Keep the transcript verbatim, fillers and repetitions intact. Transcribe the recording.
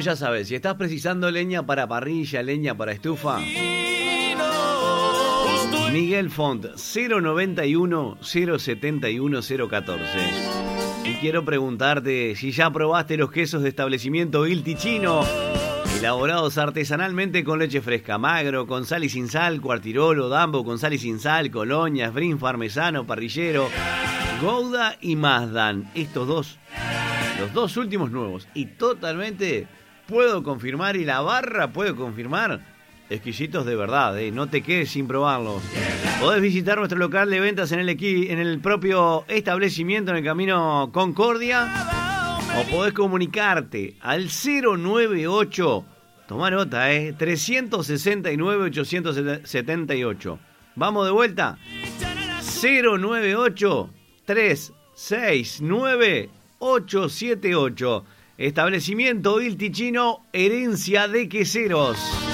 Vos ya sabés, si estás precisando leña para parrilla, leña para estufa, Miguel Font, cero noventa y uno, cero setenta y uno, cero catorce. Y quiero preguntarte si ya probaste los quesos de establecimiento Il Ticino, elaborados artesanalmente con leche fresca, magro, con sal y sin sal, Cuartirolo, Dambo con sal y sin sal, Colonia, Sbrin, Parmesano, Parrillero, Gouda y Mazdan. Estos dos, los dos últimos nuevos. Y totalmente puedo confirmar, y la barra puedo confirmar, exquisitos de verdad, ¿eh? No te quedes sin probarlos. Podés visitar nuestro local de ventas en el, equi- en el propio establecimiento en el camino Concordia, o podés comunicarte al cero noventa y ocho, tomá nota, ¿eh? trescientos sesenta y nueve, ochocientos setenta y ocho. Vamos de vuelta. cero noventa y ocho, trescientos sesenta y nueve, ochocientos setenta y ocho. Establecimiento Il Ticino, herencia de queseros.